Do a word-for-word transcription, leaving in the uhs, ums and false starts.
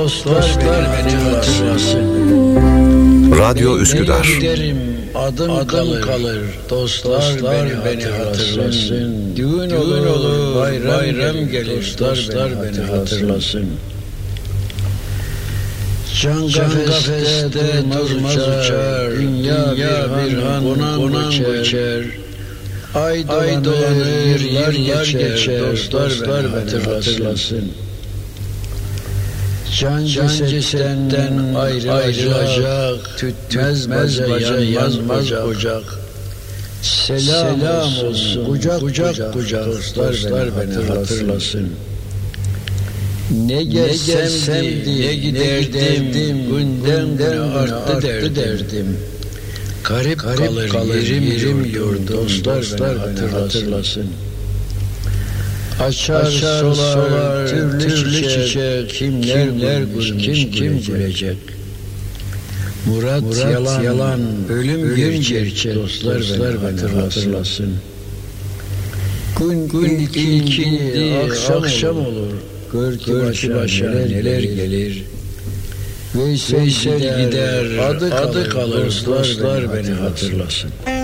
Dostlar beni hatırlasın. Radyo Üsküdar. Ne giderim adım, adım kalır. kalır. Dostlar, dostlar beni, beni hatırlasın. Düğün olur, olur bayram, bayram gelir. Dostlar, dostlar beni, beni hatırlasın. Can kafeste durmaz uçar. Dünya bir han konan geçer. Ay dolanır yıllar geçer. Dostlar beni hatırlasın. Can cesetten ayrılacak, tütmez baca, yanmaz ocak. Selam, Selam olsun, kucak kucak, kucak dostlar beni hatırlasın. Ne gelsemdi, ne giderdim, günden güne arttı derdim. Garip kalır, kalır yerim, yerim yurdum, dostlar beni hatırlasın. Açar, Açar solar, solar türlü, türlü çiçek, çiçek kimler, kimler gülmüş, kim kim gülecek. Murat, Murat yalan, yalan, ölüm, ölüm gerçek, dostlar, dostlar beni hatırlasın. Gün, gün ikindi, akşam, akşam olur, gör ki gör başa, başa neler, neler gelir. Veysel gider, gider adı, adı kalır, dostlar, dostlar beni hatırlasın.